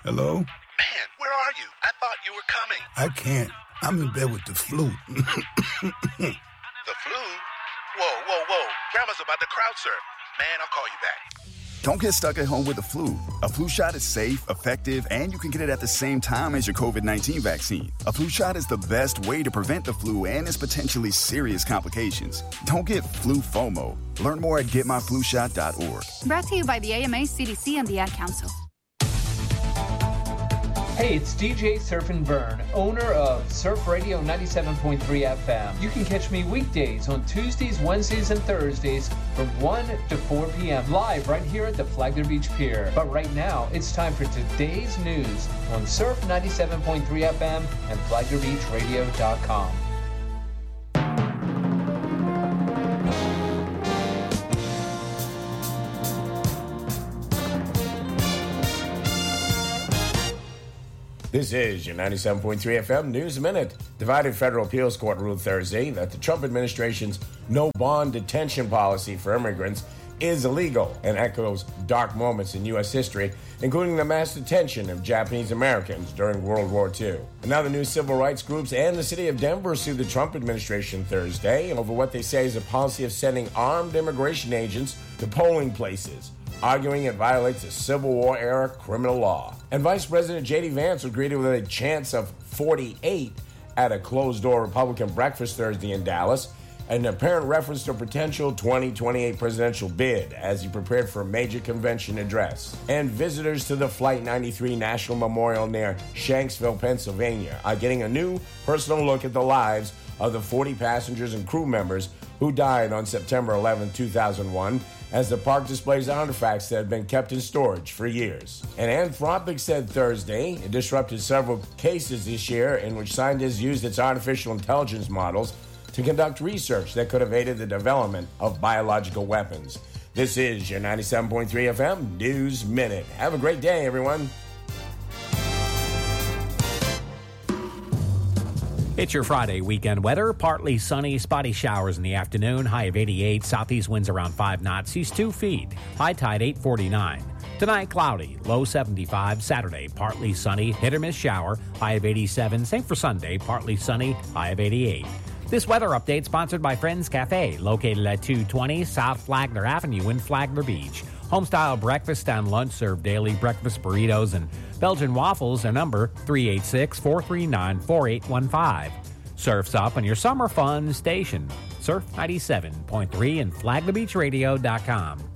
Hello? Man, where are you? I thought you were coming. I can't. I'm in bed with the flu. The flu? Whoa. Grandma's about to crowd surf. Man, I'll call you back. Don't get stuck at home with the flu. A flu shot is safe, effective, and you can get it at the same time as your COVID-19 vaccine. A flu shot is the best way to prevent the flu and its potentially serious complications. Don't get flu FOMO. Learn more at getmyflushot.org. Brought to you by the AMA, CDC, and the Ad Council. Hey, it's DJ Surf and Burn, owner of Surf Radio 97.3 FM. You can catch me weekdays on Tuesdays, Wednesdays, and Thursdays from 1 to 4 p.m. live right here at the Flagler Beach Pier. But right now, it's time for today's news on Surf 97.3 FM and FlaglerBeachRadio.com. This is your 97.3 FM News Minute. Divided Federal Appeals Court ruled Thursday that the Trump administration's no-bond detention policy for immigrants is illegal and echoes dark moments in U.S. history, including the mass detention of Japanese Americans during World War II. And now the new civil rights groups and the city of Denver sued the Trump administration Thursday over what they say is a policy of sending armed immigration agents to polling places, arguing it violates a Civil War-era criminal law. And Vice President J.D. Vance was greeted with a chance of 48 at a closed-door Republican breakfast Thursday in Dallas, an apparent reference to a potential 2028 presidential bid as he prepared for a major convention address. And visitors to the Flight 93 National Memorial near Shanksville, Pennsylvania, are getting a new personal look at the lives of the 40 passengers and crew members who died on September 11, 2001, as the park displays artifacts that have been kept in storage for years. And Anthropic said Thursday it disrupted several cases this year in which scientists used its artificial intelligence models to conduct research that could have aided the development of biological weapons. This is your 97.3 FM News Minute. Have a great day, everyone. It's your Friday weekend weather. Partly sunny, spotty showers in the afternoon. High of 88. Southeast winds around 5 knots. Seas 2 feet. High tide 8:49. Tonight, cloudy. Low 75. Saturday, partly sunny. Hit or miss shower. High of 87. Same for Sunday. Partly sunny. High of 88. This weather update sponsored by Friends Cafe, located at 220 South Flagler Avenue in Flagler Beach. Homestyle breakfast and lunch serve daily breakfast burritos and Belgian waffles. Their number 386-439-4815. Surf's up on your summer fun station. Surf 97.3 and FlaglerBeachRadio.com.